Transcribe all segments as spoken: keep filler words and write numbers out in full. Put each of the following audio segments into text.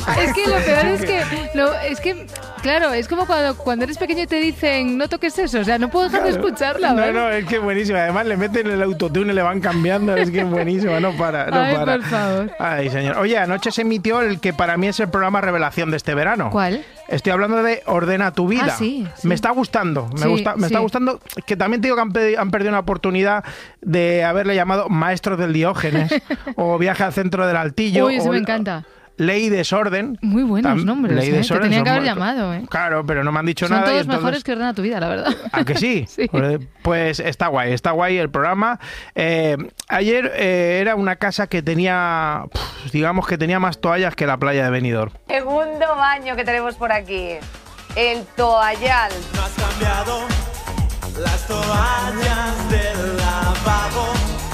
Es que lo peor es que, lo, es que, claro, es como cuando, cuando eres pequeño y te dicen no toques eso, o sea, no puedo dejar de escucharla, ¿verdad? No, no, es que es buenísimo. Además le meten el autotune y le van cambiando, es que es buenísimo, no para, no Ay, para. por favor. Ay, señor. Oye, anoche se emitió el que para mí es el programa revelación de este verano. ¿Cuál? Estoy hablando de Ordena tu vida. Ah, sí, sí. Me está gustando, me, Sí, gusta, me sí. está gustando, que también te digo que han, pe- han perdido una oportunidad de haberle llamado Maestros del Diógenes o Viaje al centro del Altillo. Uy, eso o me encanta. Ley y Desorden. Muy buenos Tam- nombres, Ley y ¿eh? Te Desorden tenían que son haber muertos. llamado, ¿eh? Claro, pero no me han dicho Son nada. y todos entonces... mejores que Ordena tu vida, la verdad. ¿A que sí? Sí. Pues está guay, está guay el programa. Eh, ayer eh, era una casa que tenía, pf, digamos que tenía más toallas que la playa de Benidorm. Segundo baño que tenemos por aquí. El toallal. No has cambiado las toallas del lavabo.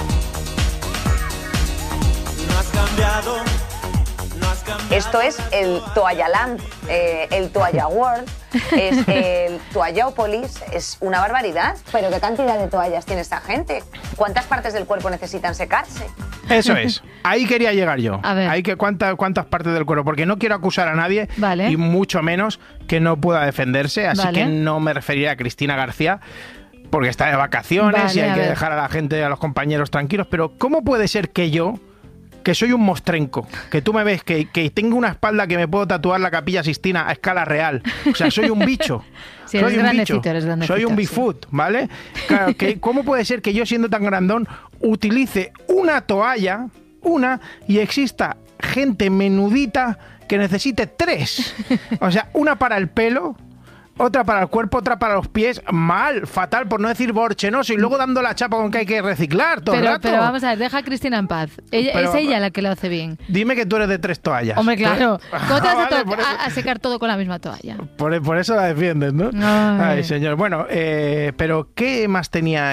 No has cambiado, no has cambiado. Esto es el Toallaland, eh, el Toalla World, es el Toallápolis, es una barbaridad. Pero ¿qué cantidad de toallas tiene esta gente? ¿Cuántas partes del cuerpo necesitan secarse? Eso es, ahí quería llegar yo. A ver. Ahí que cuánta- cuántas partes del cuerpo, porque no quiero acusar a nadie Vale. y mucho menos que no pueda defenderse, así Vale. que no me referiré a Cristina García. Porque está de vacaciones Vale, y hay a que ver. dejar a la gente, a los compañeros tranquilos. Pero ¿cómo puede ser que yo, que soy un mostrenco, que tú me ves, que, que tengo una espalda que me puedo tatuar la Capilla Sixtina a escala real? O sea, soy un bicho. Sí, eres soy un grandecito, bicho. eres grandecito, Soy un sí. Bigfoot, ¿vale? Claro, que, ¿cómo puede ser que yo, siendo tan grandón, utilice una toalla, una, y exista gente menudita que necesite tres? O sea, una para el pelo, otra para el cuerpo, otra para los pies. Mal, fatal, por no decir borchenoso. Y luego dando la chapa con que hay que reciclar todo el Pero, rato. pero vamos a ver, deja a Cristina en paz. Ella, Pero- es ella la que lo hace bien. Dime que tú eres de tres toallas. Hombre, claro. ¿Cómo te Ah, vas a, vale, to- por eso- a- a secar todo con la misma toalla? Por, por eso la defiendes, ¿no? Ay. Ay, señor. Bueno, eh, pero ¿qué más tenía